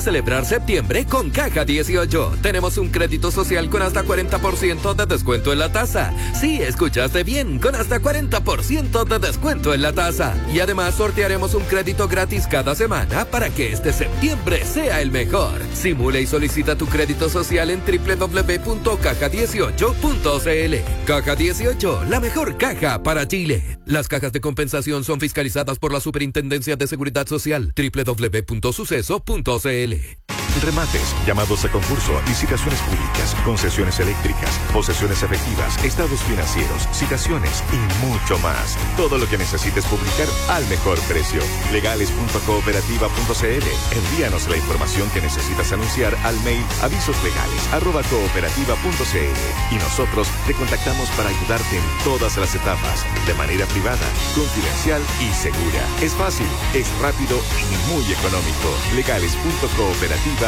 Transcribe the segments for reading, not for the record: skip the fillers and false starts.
Celebrar septiembre con Caja 18. Tenemos un crédito social con hasta 40% de descuento en la tasa. Sí, escuchaste bien, con hasta 40% de descuento en la tasa. Y además sortearemos un crédito gratis cada semana para que este septiembre sea el mejor. Simula y solicita tu crédito social en www.caja18.cl. Caja 18, la mejor caja para Chile. Las cajas de compensación son fiscalizadas por la Superintendencia de Seguridad Social. www.suceso.cl. Remates, llamados a concurso, licitaciones públicas, concesiones eléctricas, posesiones efectivas, estados financieros, citaciones y mucho más. Todo lo que necesites publicar al mejor precio. Legales.cooperativa.cl. Envíanos la información que necesitas anunciar al mail avisoslegales@cooperativa.cl y nosotros te contactamos para ayudarte en todas las etapas, de manera privada, confidencial y segura. Es fácil, es rápido y muy económico. Legales.cooperativa.cl.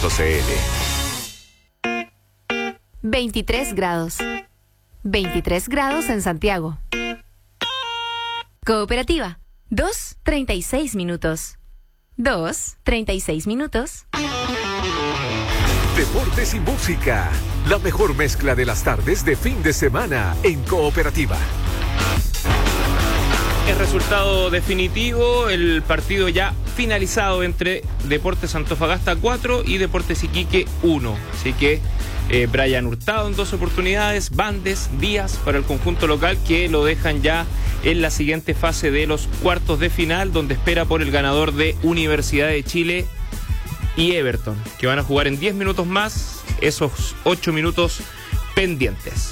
23 grados. 23 grados en Santiago. Cooperativa. 2:36 minutos. 2:36 minutos. Deportes y música. La mejor mezcla de las tardes de fin de semana en Cooperativa. El resultado definitivo, el partido ya finalizado entre Deportes Antofagasta 4 y Deportes Iquique 1. Así que Brian Hurtado en 2 oportunidades, Bandes, Díaz para el conjunto local, que lo dejan ya en la siguiente fase de los cuartos de final, donde espera por el ganador de Universidad de Chile y Everton, que van a jugar en 10 minutos más esos 8 minutos pendientes.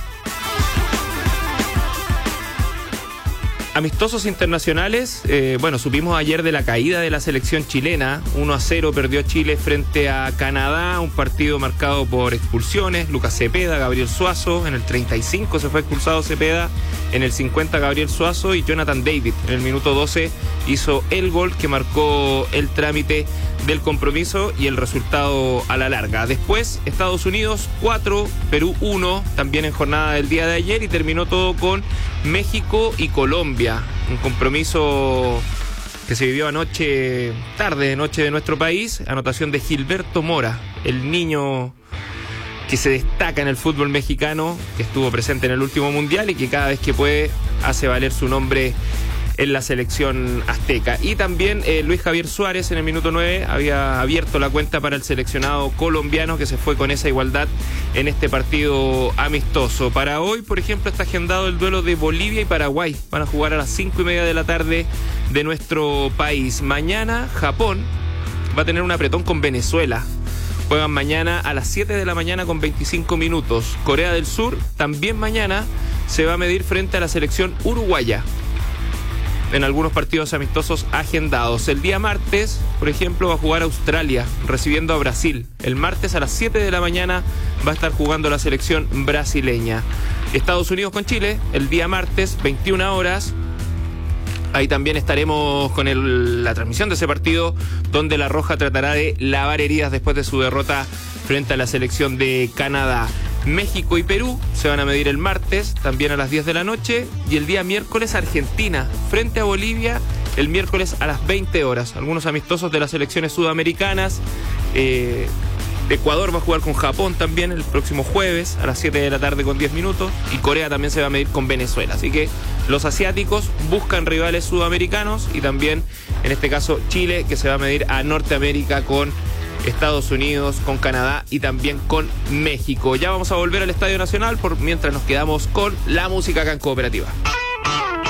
Amistosos internacionales, supimos ayer de la caída de la selección chilena. 1-0 perdió Chile frente a Canadá, un partido marcado por expulsiones. Lucas Cepeda, Gabriel Suazo, en el 35 se fue expulsado Cepeda, en el 50 Gabriel Suazo y Jonathan David en el minuto 12 hizo el gol que marcó el trámite del compromiso y el resultado a la larga. Después, Estados Unidos 4, Perú 1, también en jornada del día de ayer, y terminó todo con México y Colombia. Un compromiso que se vivió anoche, tarde de noche de nuestro país. Anotación de Gilberto Mora, el niño que se destaca en el fútbol mexicano, que estuvo presente en el último mundial y que cada vez que puede hace valer su nombre en la selección azteca. Y también Luis Javier Suárez en el minuto 9 había abierto la cuenta para el seleccionado colombiano, que se fue con esa igualdad en este partido amistoso. Para hoy, por ejemplo, está agendado el duelo de Bolivia y Paraguay. Van a jugar a las 5:30 de la tarde de nuestro país. Mañana Japón va a tener un apretón con Venezuela. Juegan mañana a las 7 de la mañana con 25 minutos. Corea del Sur también mañana se va a medir frente a la selección uruguaya en algunos partidos amistosos agendados. El día martes, por ejemplo, va a jugar Australia recibiendo a Brasil. El martes a las 7 de la mañana va a estar jugando la selección brasileña. Estados Unidos con Chile, el día martes, 21 horas. Ahí también estaremos con la transmisión de ese partido, donde La Roja tratará de lavar heridas después de su derrota frente a la selección de Canadá. México y Perú se van a medir el martes, también a las 10 de la noche, y el día miércoles Argentina frente a Bolivia, el miércoles a las 20 horas. Algunos amistosos de las selecciones sudamericanas. Ecuador va a jugar con Japón también el próximo jueves a las 7 de la tarde con 10 minutos, y Corea también se va a medir con Venezuela. Así que los asiáticos buscan rivales sudamericanos, y también en este caso Chile, que se va a medir a Norteamérica con Estados Unidos, con Canadá y también con México. Ya vamos a volver al Estadio Nacional, por mientras nos quedamos con la música acá en Cooperativa.